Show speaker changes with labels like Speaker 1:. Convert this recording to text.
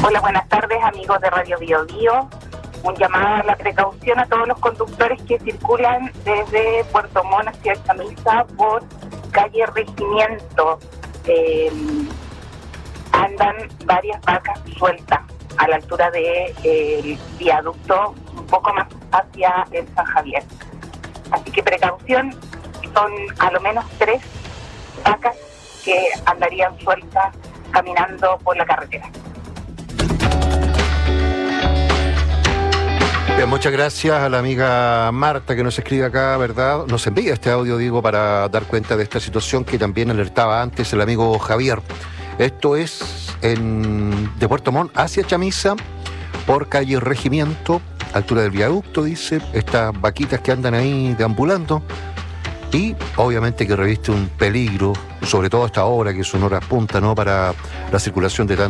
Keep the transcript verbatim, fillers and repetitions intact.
Speaker 1: Hola, buenas tardes, amigos de Radio Bio Bio. Un llamado a la precaución a todos los conductores que circulan desde Puerto Montt hacia Chamisa por calle Regimiento. Eh, andan varias vacas sueltas a la altura del de, eh, viaducto, un poco más hacia el San Javier. Así que precaución, son a lo menos tres vacas que andarían sueltas caminando por la carretera.
Speaker 2: Bien, muchas gracias a la amiga Marta que nos escribe acá, ¿verdad? Nos envía este audio, digo, para dar cuenta de esta situación que también alertaba antes el amigo Javier. Esto es en, de Puerto Montt hacia Chamisa, por calle Regimiento, altura del viaducto, dice, estas vaquitas que andan ahí deambulando, y obviamente que reviste un peligro, sobre todo a esta hora, que son horas punta, ¿no?, para la circulación de tantos